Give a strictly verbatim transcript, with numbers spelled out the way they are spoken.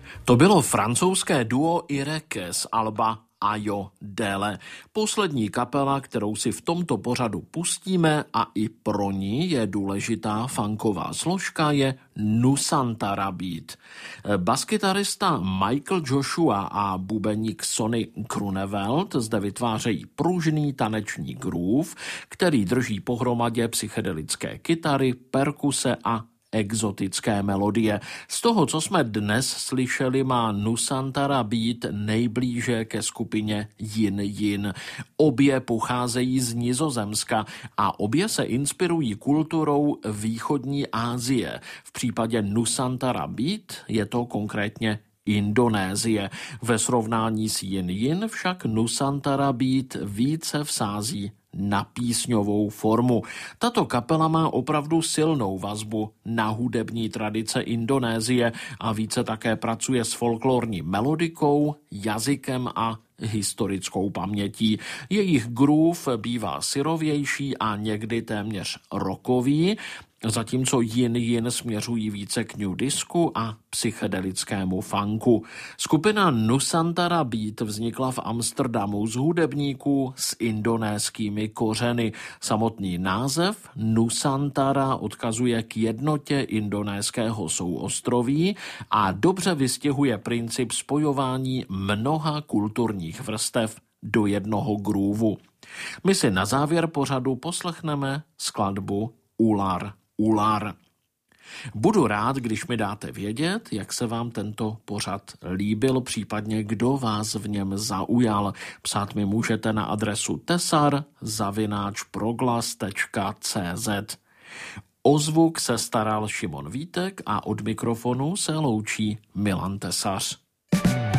To bylo francouzské duo Ireke z alba Ayo Dele. Poslední kapela, kterou si v tomto pořadu pustíme a i pro ní je důležitá funková složka, je Nusantara Beat. Baskytarista Michael Joshua a bubeník Sonny Grunewald zde vytvářejí pružný taneční groove, který drží pohromadě psychedelické kytary, perkuse a exotické melodie. Z toho, co jsme dnes slyšeli, má Nusantara Beat nejblíže ke skupině Yin Yin. Obě pocházejí z Nizozemska a obě se inspirují kulturou východní Asie. V případě Nusantara Beat je to konkrétně Indonésie. Ve srovnání s Yin Yin však Nusantara Beat více vsází na písňovou formu. Tato kapela má opravdu silnou vazbu na hudební tradice Indonésie a více také pracuje s folklorní melodikou, jazykem a historickou pamětí. Jejich groove bývá syrovější a někdy téměř rockový, zatímco Yin Yin směřují více k new disku a psychedelickému funku. Skupina Nusantara Beat vznikla v Amsterdamu z hudebníků s indonéskými kořeny. Samotný název Nusantara odkazuje k jednotě indonéského souostroví a dobře vystihuje princip spojování mnoha kulturních vrstev do jednoho groovu. My si na závěr pořadu poslechneme skladbu Ular Ular. Budu rád, když mi dáte vědět, jak se vám tento pořad líbil, případně kdo vás v něm zaujal. Psát mi můžete na adresu tesar zavináč proglas tečka cé zet. O zvuk se staral Šimon Vítek a od mikrofonu se loučí Milan Tesař.